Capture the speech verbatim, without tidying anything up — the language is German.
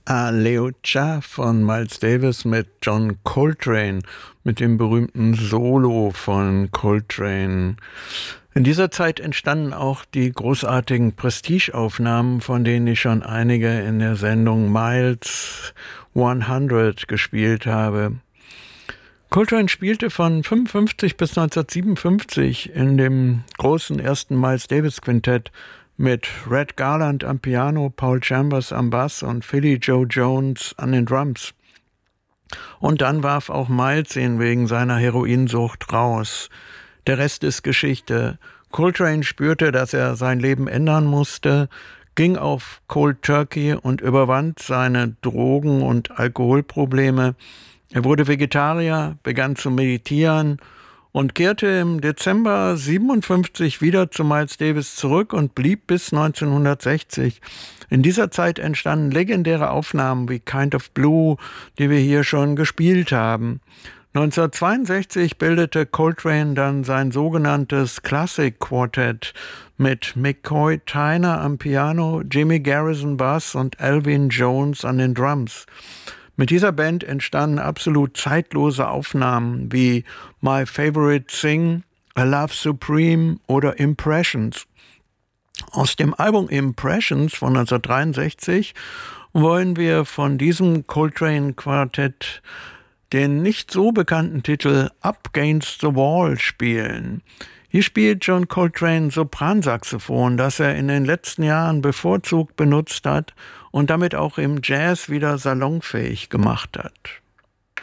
Aleocha von Miles Davis mit John Coltrane, mit dem berühmten Solo von Coltrane. In dieser Zeit entstanden auch die großartigen Prestige-Aufnahmen, von denen ich schon einige in der Sendung Miles hundert gespielt habe. Coltrane spielte von fünfundfünfzig bis neunzehnhundertsiebenundfünfzig in dem großen ersten Miles Davis Quintett mit Red Garland am Piano, Paul Chambers am Bass und Philly Joe Jones an den Drums. Und dann warf auch Miles ihn wegen seiner Heroinsucht raus. Der Rest ist Geschichte. Coltrane spürte, dass er sein Leben ändern musste, ging auf Cold Turkey und überwand seine Drogen- und Alkoholprobleme. Er wurde Vegetarier, begann zu meditieren und kehrte im Dezember siebenundfünfzig wieder zu Miles Davis zurück und blieb bis neunzehnhundertsechzig. In dieser Zeit entstanden legendäre Aufnahmen wie Kind of Blue, die wir hier schon gespielt haben. neunzehnhundertzweiundsechzig bildete Coltrane dann sein sogenanntes Classic Quartett mit McCoy Tyner am Piano, Jimmy Garrison Bass und Elvin Jones an den Drums. Mit dieser Band entstanden absolut zeitlose Aufnahmen wie My Favorite Thing, A Love Supreme oder Impressions. Aus dem Album Impressions von neunzehnhundertdreiundsechzig wollen wir von diesem Coltrane-Quartett den nicht so bekannten Titel Up Against the Wall spielen. Hier spielt John Coltrane Sopransaxophon, das er in den letzten Jahren bevorzugt benutzt hat und damit auch im Jazz wieder salonfähig gemacht hat.